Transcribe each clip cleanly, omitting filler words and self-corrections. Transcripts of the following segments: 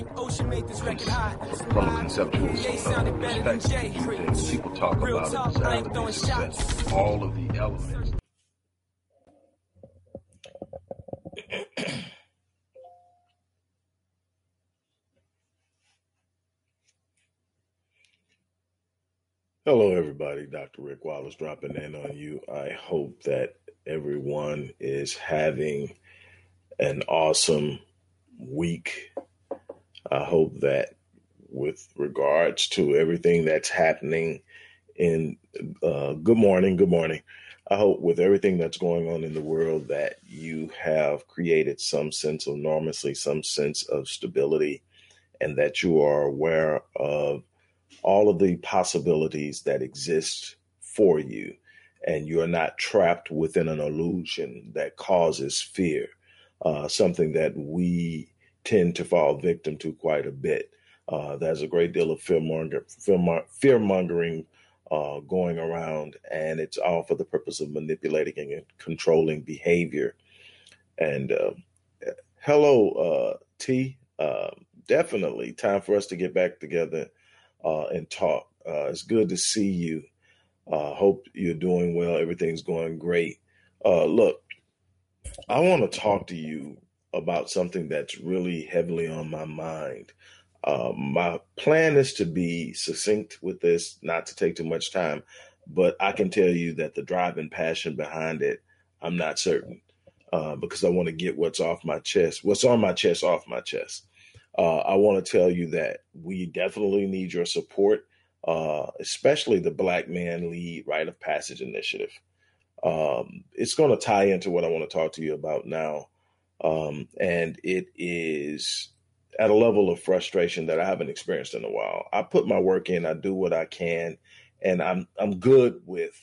from a conceptual perspective, people talk about it, success, all of the elements. Hello, everybody. Dr. Rick Wallace dropping in on you. I hope that everyone is having an awesome week. I hope that with regards to everything that's happening in good morning. I hope with everything that's going on in the world that you have created some sense of normalcy, some sense of stability, and that you are aware of all of the possibilities that exist for you, and you're not trapped within an illusion that causes fear, something that we tend to fall victim to quite a bit. There's a great deal of fear-mongering going around, and it's all for the purpose of manipulating and controlling behavior. And hello, T. Definitely time for us to get back together and talk. It's good to see you. Hope you're doing well. Everything's going great. Look, I want to talk to you about something that's really heavily on my mind. My plan is to be succinct with this, not to take too much time, but I can tell you that the drive and passion behind it, I'm not certain, because I want to get what's on my chest off my chest. I want to tell you that we definitely need your support, especially the Black Man Lead Rite of Passage Initiative. It's going to tie into what I want to talk to you about now. And it is at a level of frustration that I haven't experienced in a while. I put my work in, I do what I can, and I'm good with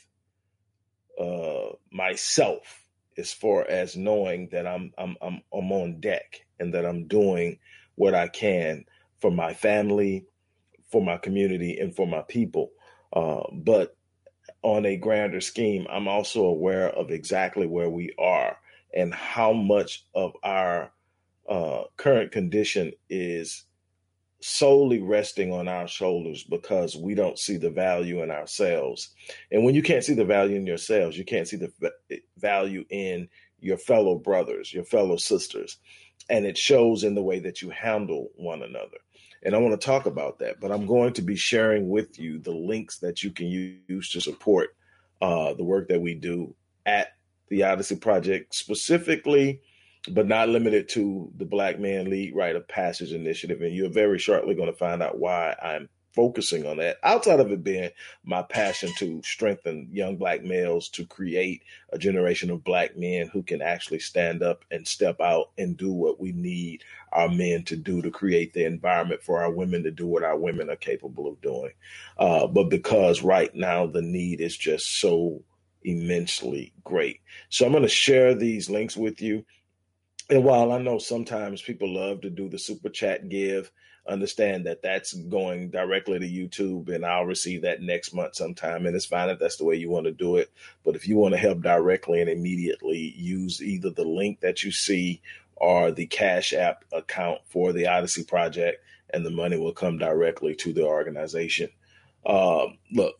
myself as far as knowing that I'm on deck and that I'm doing what I can for my family, for my community, and for my people. But on a grander scheme, I'm also aware of exactly where we are and how much of our current condition is solely resting on our shoulders because we don't see the value in ourselves. And when you can't see the value in yourselves, you can't see the value in your fellow brothers, your fellow sisters. And it shows in the way that you handle one another. And I want to talk about that, but I'm going to be sharing with you the links that you can use to support the work that we do at the Odyssey Project, specifically, but not limited to the Black Man Lead Rite of Passage Initiative. And you're very shortly going to find out why I'm focusing on that, outside of it being my passion to strengthen young Black males to create a generation of Black men who can actually stand up and step out and do what we need our men to do to create the environment for our women to do what our women are capable of doing. But because right now the need is just so immensely great. So I'm going to share these links with you. And while I know sometimes people love to do the super chat give, understand that that's going directly to YouTube, and I'll receive that next month sometime. And it's fine if that's the way you want to do it. But if you want to help directly and immediately, use either the link that you see or the Cash App account for the Odyssey Project, and the money will come directly to the organization. Look,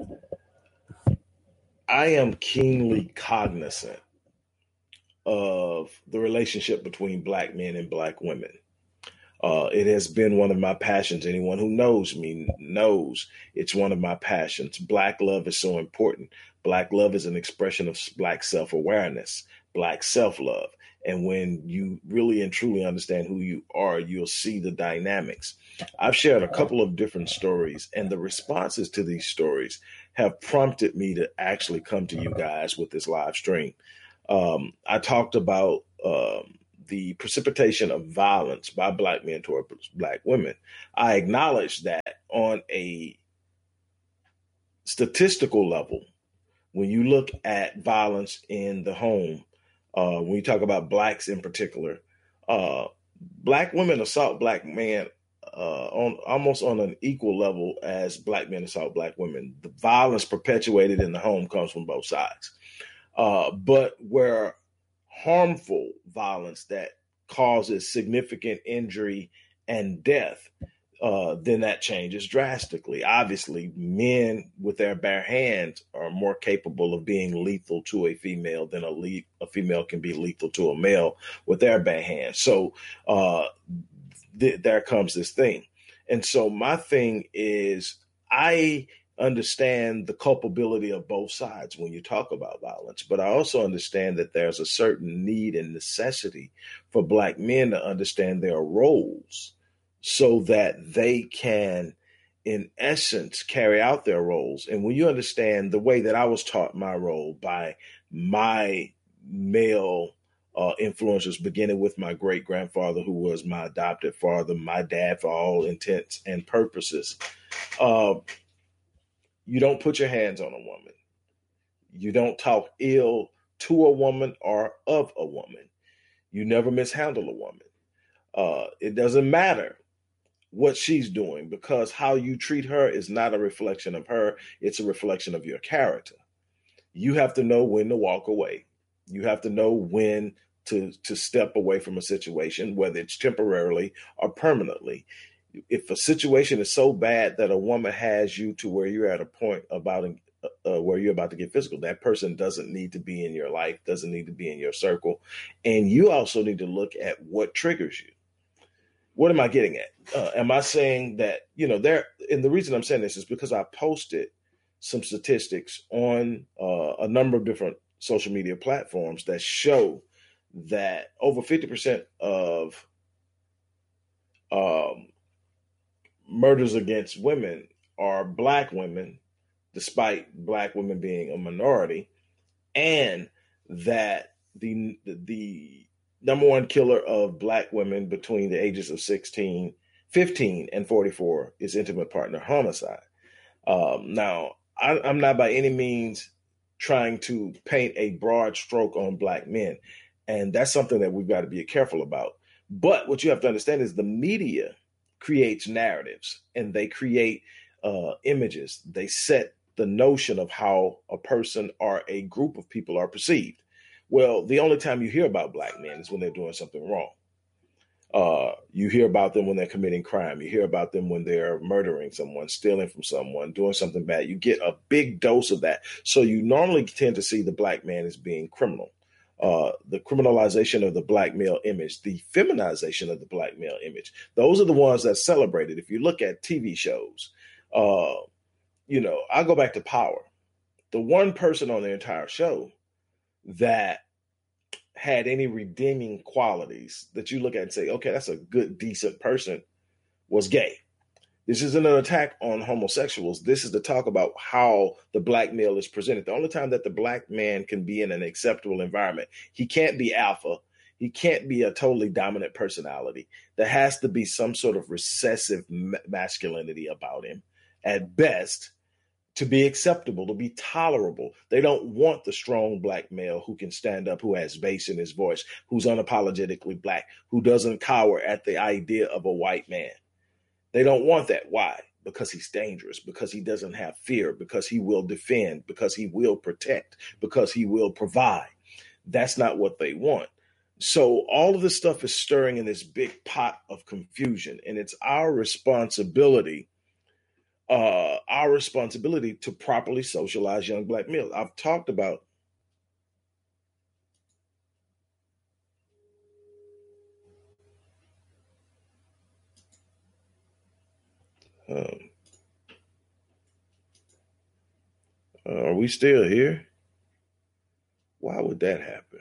I am keenly cognizant of the relationship between Black men and Black women. It has been one of my passions. Anyone who knows me knows it's one of my passions. Black love is so important. Black love is an expression of Black self-awareness, Black self-love. And when you really and truly understand who you are, you'll see the dynamics. I've shared a couple of different stories, and the responses to these stories have prompted me to actually come to you guys with this live stream. I talked about the precipitation of violence by Black men toward Black women. I acknowledge that on a statistical level, when you look at violence in the home, when you talk about Blacks in particular, Black women assault Black men on almost on an equal level as Black men assault Black women. The violence perpetuated in the home comes from both sides. But where harmful violence that causes significant injury and death, then that changes drastically. Obviously, men with their bare hands are more capable of being lethal to a female than a female can be lethal to a male with their bare hands. So uh, there comes this thing. And so my thing is, I understand the culpability of both sides when you talk about violence, but I also understand that there's a certain need and necessity for Black men to understand their roles so that they can, in essence, carry out their roles. And when you understand the way that I was taught my role by my male influencers, beginning with my great grandfather, who was my adopted father, my dad for all intents and purposes. Uh, you don't put your hands on a woman. You don't talk ill to a woman or of a woman. You never mishandle a woman. It doesn't matter what she's doing, because how you treat her is not a reflection of her, it's a reflection of your character. You have to know when to walk away. You have to know when to step away from a situation, whether it's temporarily or permanently. If a situation is so bad that a woman has you to where you're at a point about where you're about to get physical, that person doesn't need to be in your life, doesn't need to be in your circle. And you also need to look at what triggers you. What am I getting at? Am I saying that, there, and the reason I'm saying this is because I posted some statistics on a number of different social media platforms that show that over 50% of um, murders against women are Black women, despite Black women being a minority, and that the number one killer of Black women between the ages of 15 and 44 is intimate partner homicide. Now, I'm not by any means trying to paint a broad stroke on Black men, and that's something that we've got to be careful about. But what you have to understand is the media creates narratives, and they create images. They set the notion of how a person or a group of people are perceived. Well, the only time you hear about Black men is when they're doing something wrong. You hear about them when they're committing crime. You hear about them when they're murdering someone, stealing from someone, doing something bad. You get a big dose of that. So you normally tend to see the Black man as being criminal. The criminalization of the Black male image, the feminization of the Black male image. Those are the ones that celebrated. If you look at TV shows, I go back to Power. The one person on the entire show that had any redeeming qualities that you look at and say, okay, that's a good, decent person, was gay. This isn't an attack on homosexuals. This is to talk about how the Black male is presented. The only time that the Black man can be in an acceptable environment, he can't be alpha. He can't be a totally dominant personality. There has to be some sort of recessive masculinity about him at best, to be acceptable, to be tolerable. They don't want the strong Black male who can stand up, who has bass in his voice, who's unapologetically Black, who doesn't cower at the idea of a white man. They don't want that. Why? Because he's dangerous, because he doesn't have fear, because he will defend, because he will protect, because he will provide. That's not what they want. So all of this stuff is stirring in this big pot of confusion, and it's our responsibility to properly socialize young Black males. I've talked about um, are we still here? Why would that happen?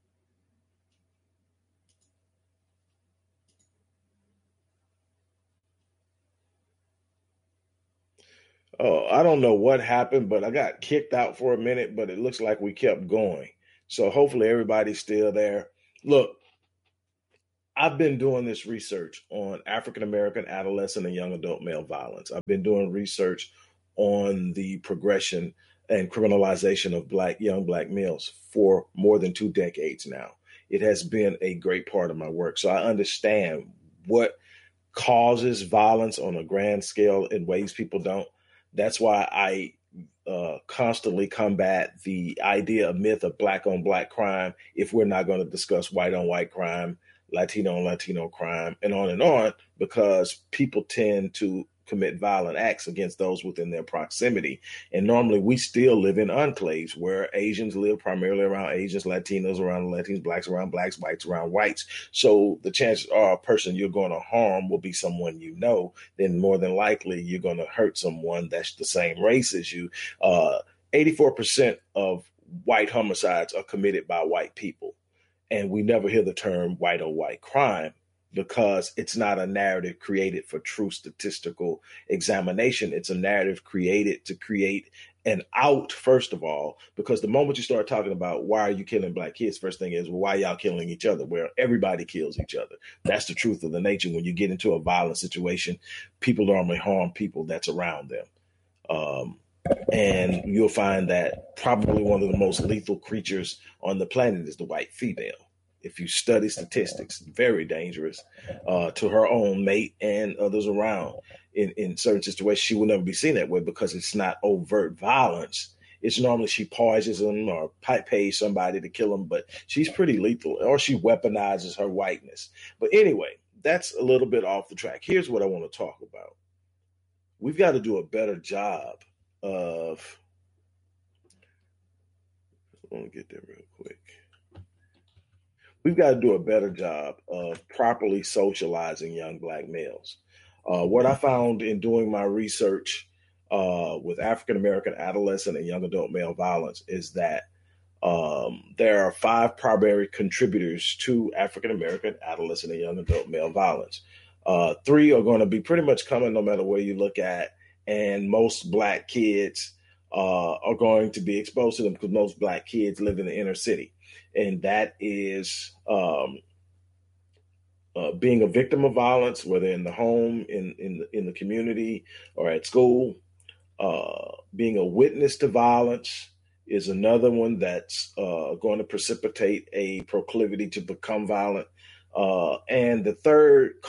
Oh, I don't know what happened, but I got kicked out for a minute, but it looks like we kept going. So hopefully everybody's still there. Look, I've been doing this research on African American adolescent and young adult male violence. I've been doing research on the progression and criminalization of young Black males for more than 2 decades now. It has been a great part of my work. So I understand what causes violence on a grand scale in ways people don't. That's why I constantly combat the idea of myth of Black on Black crime if we're not going to discuss white on white crime, Latino on Latino crime, and on, because people tend to commit violent acts against those within their proximity. And normally we still live in enclaves where Asians live primarily around Asians, Latinos around Latinos, blacks around blacks, whites around whites. So the chances are a person you're going to harm will be someone you know. Then more than likely you're going to hurt someone that's the same race as you. 84% of white homicides are committed by white people. And we never hear the term white on white crime because it's not a narrative created for true statistical examination. It's a narrative created to create an out, first of all, because the moment you start talking about why are you killing black kids, first thing is, well, why y'all killing each other? Where everybody kills each other. That's the truth of the nature. When you get into a violent situation, people normally harm people that's around them. And you'll find that probably one of the most lethal creatures on the planet is the white female. If you study statistics, very dangerous to her own mate and others around. In certain situations, she will never be seen that way because it's not overt violence. It's normally she poisons them or pays somebody to kill them, but she's pretty lethal, or she weaponizes her whiteness. But anyway, that's a little bit off the track. Here's what I want to talk about. We've got to do a better job of, I want to get there real quick. We've got to do a better job of properly socializing young black males. What I found in doing my research with African-American adolescent and young adult male violence is that there are 5 primary contributors to African-American adolescent and young adult male violence. 3 are going to be pretty much common no matter where you look at, and most black kids are going to be exposed to them because most black kids live in the inner city. And that is being a victim of violence, whether in the home, in the community, or at school. Being a witness to violence is another one that's going to precipitate a proclivity to become violent. And the third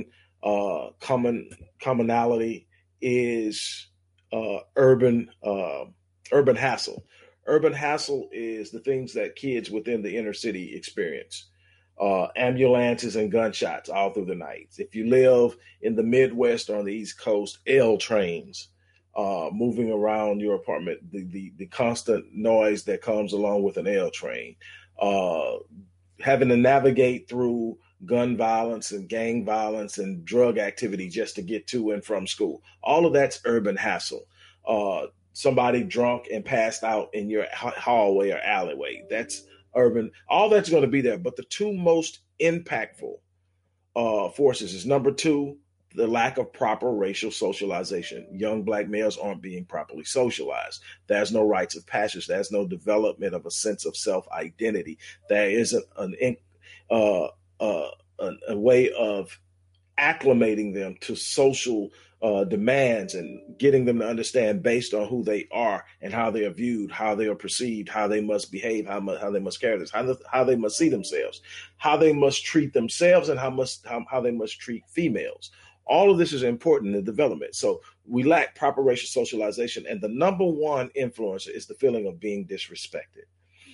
commonality is urban hassle. Urban hassle is the things that kids within the inner city experience. Ambulances and gunshots all through the night. If you live in the Midwest or on the East Coast, L trains moving around your apartment, the constant noise that comes along with an L train, having to navigate through gun violence and gang violence and drug activity just to get to and from school. All of that's urban hassle. Somebody drunk and passed out in your hallway or alleyway. That's urban. All that's going to be there. But the 2 most impactful forces is, number 2, the lack of proper racial socialization. Young black males aren't being properly socialized. There's no rites of passage. There's no development of a sense of self-identity. There isn't a way of acclimating them to social demands and getting them to understand based on who they are and how they are viewed, how they are perceived, how they must behave, how they must carry this, how they must see themselves, how they must treat themselves, and how they must treat females. All of this is important in development. So we lack proper racial socialization. And the number one influencer is the feeling of being disrespected.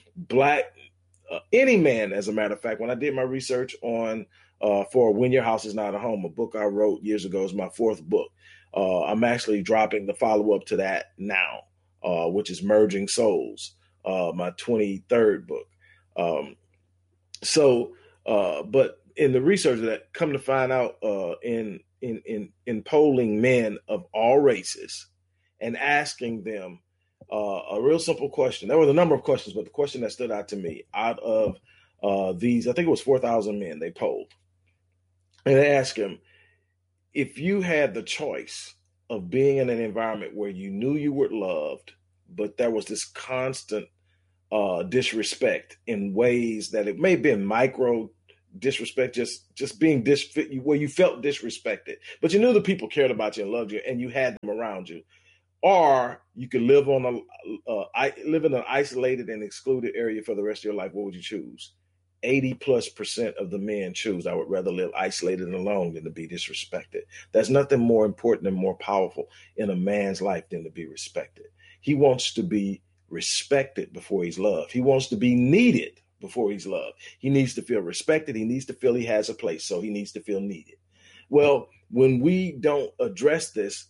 Any man, as a matter of fact, when I did my research on for When Your House Is Not a Home, a book I wrote years ago, is my 4th book. I'm actually dropping the follow-up to that now, which is Merging Souls, my 23rd book. But in the research that come to find out in polling men of all races and asking them a real simple question. There was a number of questions, but the question that stood out to me out of these, I think it was 4,000 men they polled. And they asked them, if you had the choice of being in an environment where you knew you were loved, but there was this constant disrespect in ways that it may have been micro disrespect, just being where you felt disrespected, but you knew the people cared about you and loved you and you had them around you. Or you could live in an isolated and excluded area for the rest of your life. What would you choose? 80+% of the men choose, I would rather live isolated and alone than to be disrespected. There's nothing more important and more powerful in a man's life than to be respected. He wants to be respected before he's loved. He wants to be needed before he's loved. He needs to feel respected. He needs to feel he has a place. So he needs to feel needed. Well, when we don't address this,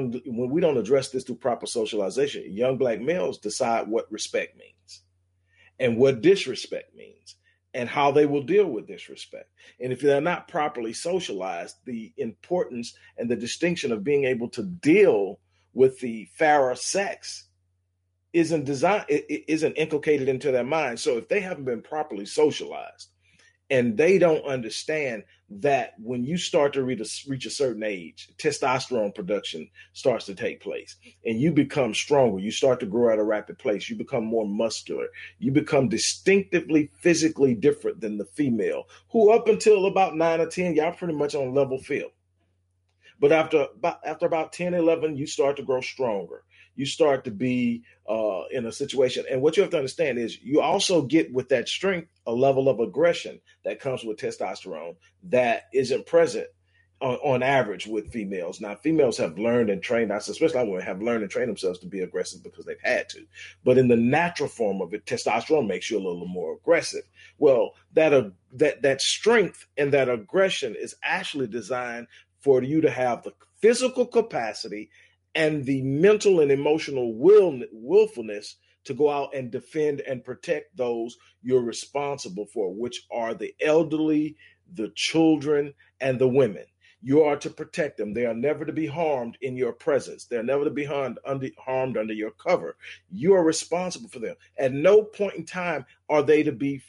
through proper socialization, young Black males decide what respect means and what disrespect means and how they will deal with disrespect. And if they're not properly socialized, the importance and the distinction of being able to deal with the fairer sex isn't inculcated into their mind. So if they haven't been properly socialized and they don't understand that when you start to reach a certain age, testosterone production starts to take place and you become stronger. You start to grow at a rapid pace. You become more muscular. You become distinctively physically different than the female who up until about 9 or 10, y'all pretty much on level field. But after about 10, 11, you start to grow stronger. You start to be in a situation. And what you have to understand is you also get with that strength a level of aggression that comes with testosterone that isn't present on average with females. Now, females have learned and trained, especially women, have learned and trained themselves to be aggressive because they've had to. But in the natural form of it, testosterone makes you a little more aggressive. Well, that strength and that aggression is actually designed for you to have the physical capacity and the mental and emotional willfulness to go out and defend and protect those you're responsible for, which are the elderly, the children, and the women. You are to protect them. They are never to be harmed in your presence. They're never to be harmed under your cover. You are responsible for them. At no point in time are they to be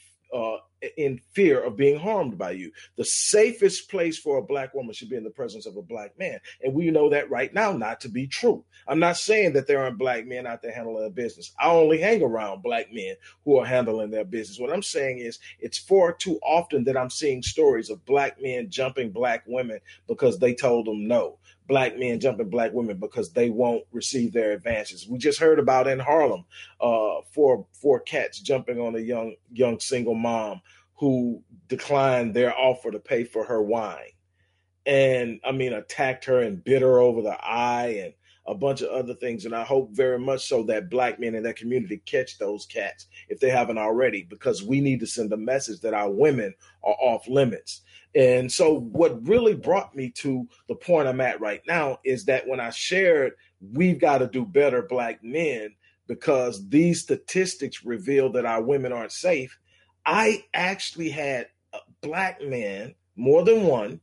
in fear of being harmed by you. The safest place for a Black woman should be in the presence of a Black man. And we know that right now not to be true. I'm not saying that there aren't Black men out there handling their business. I only hang around Black men who are handling their business. What I'm saying is it's far too often that I'm seeing stories of Black men jumping Black women because they told them no. Black men jumping Black women because they won't receive their advances. We just heard about in Harlem, four cats jumping on a young single mom who declined their offer to pay for her wine. And attacked her and bit her over the eye and a bunch of other things. And I hope very much so that Black men in that community catch those cats if they haven't already, because we need to send a message that our women are off limits. And so what really brought me to the point I'm at right now is that when I shared, we've got to do better, Black men, because these statistics reveal that our women aren't safe. I actually had a Black man, more than one,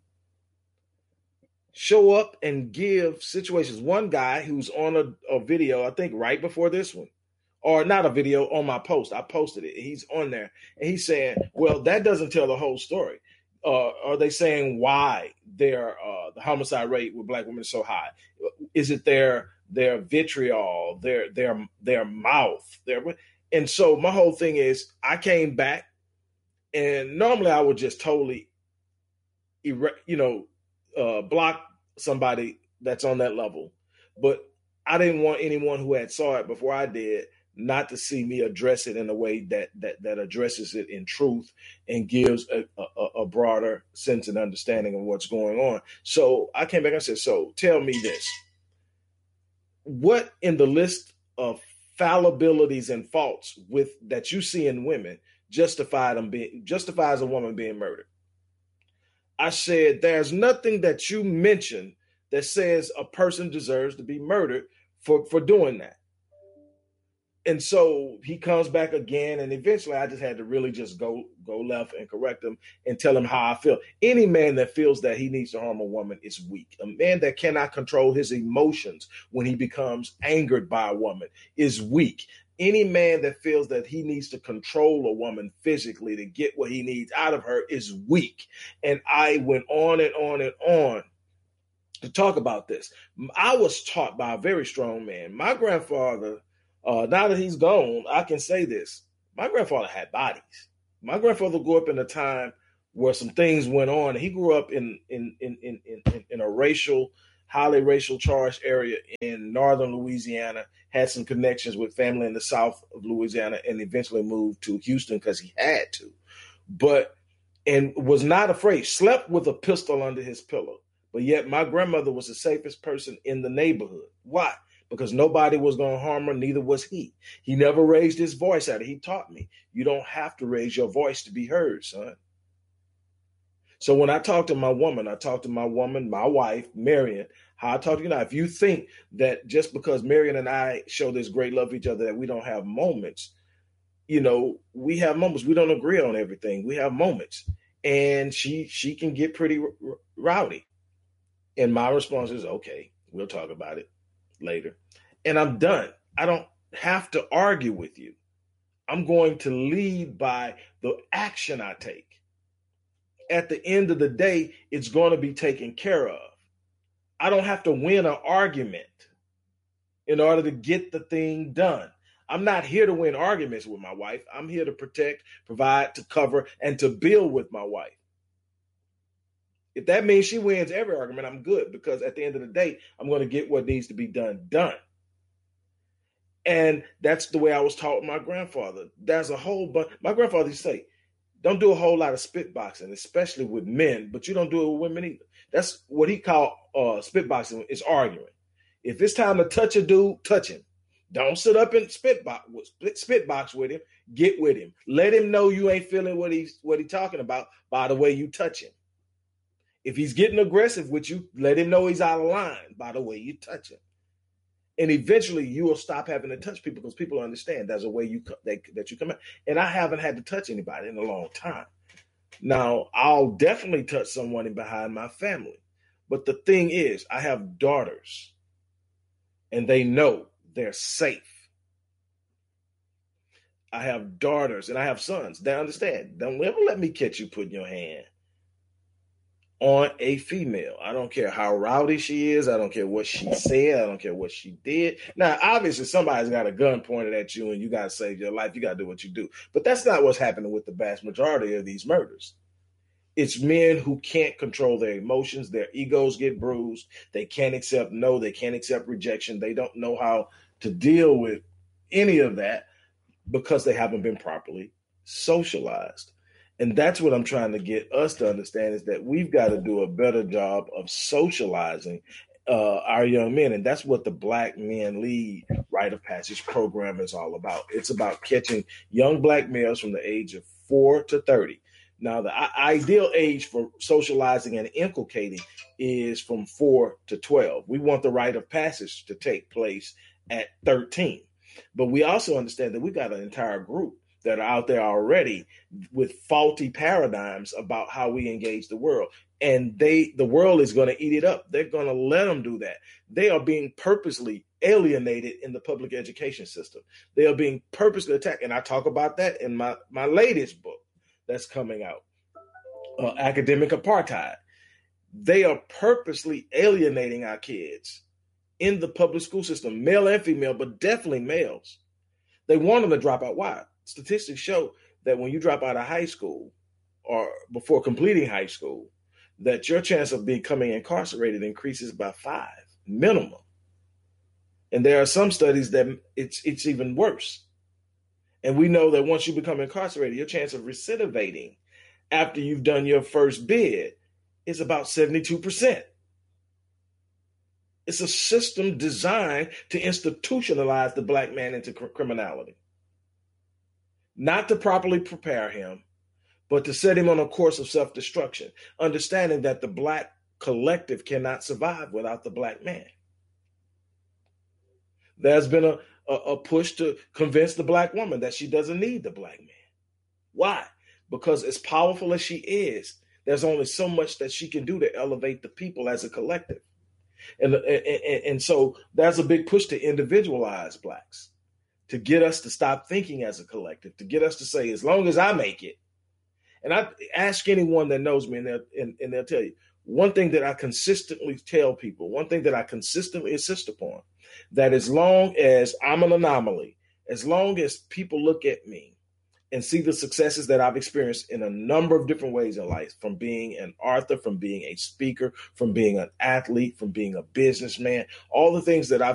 show up and give situations. One guy who's on a video, I think right before this one, or not a video, on my post. I posted it. He's on there. And he's saying, well, that doesn't tell the whole story. Are they saying why the homicide rate with Black women is so high? Is it their vitriol, their mouth? And so my whole thing is, I came back, and normally I would just totally, block somebody that's on that level. But I didn't want anyone who had saw it before I did not to see me address it in a way that addresses it in truth and gives a broader sense and understanding of what's going on. So I came back and said, so tell me this. What in the list of fallibilities and faults that you see in women justifies a woman being murdered? I said, there's nothing that you mentioned that says a person deserves to be murdered for doing that. And so he comes back again, and eventually I just had to really just go left and correct him and tell him how I feel. Any man that feels that he needs to harm a woman is weak. A man that cannot control his emotions when he becomes angered by a woman is weak. Any man that feels that he needs to control a woman physically to get what he needs out of her is weak. And I went on and on and on to talk about this. I was taught by a very strong man. My grandfather, now that he's gone, I can say this. My grandfather had bodies. My grandfather grew up in a time where some things went on. He grew up in a highly racial charged area in northern Louisiana, had some connections with family in the south of Louisiana, and eventually moved to Houston because he had to. And was not afraid, slept with a pistol under his pillow. But yet my grandmother was the safest person in the neighborhood. Why? because nobody was going to harm her, neither was he. He never raised his voice at her. He taught me, you don't have to raise your voice to be heard, son. So when I talk to my woman, my wife, Marion, how I talk to you now, if you think that just because Marion and I show this great love for each other, that we don't have moments, we have moments. We don't agree on everything. We have moments. And she can get pretty rowdy. And my response is, okay, we'll talk about it later. And I'm done. I don't have to argue with you. I'm going to lead by the action I take. At the end of the day, it's going to be taken care of. I don't have to win an argument in order to get the thing done. I'm not here to win arguments with my wife. I'm here to protect, provide, to cover, and to build with my wife. If that means she wins every argument, I'm good, because at the end of the day, I'm going to get what needs to be done. And that's the way I was taught with my grandfather. There's a whole bunch. My grandfather used to say, don't do a whole lot of spitboxing, especially with men, but you don't do it with women either. That's what he called spitboxing, is arguing. If it's time to touch a dude, touch him. Don't sit up and spitbox with him. Get with him. Let him know you ain't feeling what he's talking about by the way you touch him. If he's getting aggressive with you, let him know he's out of line by the way you touch him. And eventually you will stop having to touch people, because people understand there's a way that you come out. And I haven't had to touch anybody in a long time. Now, I'll definitely touch someone behind my family. But the thing is, I have daughters, and they know they're safe. I have daughters and I have sons. They understand. Don't ever let me catch you putting your hand on a female. I don't care how rowdy she is. I don't care what she said. I don't care what she did. Now, obviously, somebody's got a gun pointed at you and you got to save your life. You got to do what you do. But that's not what's happening with the vast majority of these murders. It's men who can't control their emotions. Their egos get bruised. They can't accept no. They can't accept rejection. They don't know how to deal with any of that because they haven't been properly socialized. And that's what I'm trying to get us to understand, is that we've got to do a better job of socializing our young men. And that's what the Black Men Lead Rite of Passage program is all about. It's about catching young Black males from the age of 4 to 30. Now, the ideal age for socializing and inculcating is from 4 to 12. We want the rite of passage to take place at 13. But we also understand that we got an entire group that are out there already with faulty paradigms about how we engage the world. And the world is going to eat it up. They're going to let them do that. They are being purposely alienated in the public education system. They are being purposely attacked. And I talk about that in my latest book that's coming out, Academic Apartheid. They are purposely alienating our kids in the public school system, male and female, but definitely males. They want them to drop out. Why? Statistics show that when you drop out of high school or before completing high school, that your chance of becoming incarcerated increases by 5 minimum. And there are some studies that it's even worse. And we know that once you become incarcerated, your chance of recidivating after you've done your first bid is about 72%. It's a system designed to institutionalize the Black man into criminality. Not to properly prepare him, but to set him on a course of self-destruction, understanding that the Black collective cannot survive without the Black man. There's been a push to convince the Black woman that she doesn't need the Black man. Why? Because as powerful as she is, there's only so much that she can do to elevate the people as a collective. And so there's a big push to individualize Blacks, to get us to stop thinking as a collective, to get us to say, as long as I make it. And I ask anyone that knows me, and they'll tell you, one thing that I consistently tell people, one thing that I consistently insist upon, that as long as I'm an anomaly, as long as people look at me and see the successes that I've experienced in a number of different ways in life, from being an author, from being a speaker, from being an athlete, from being a businessman, all the things that I've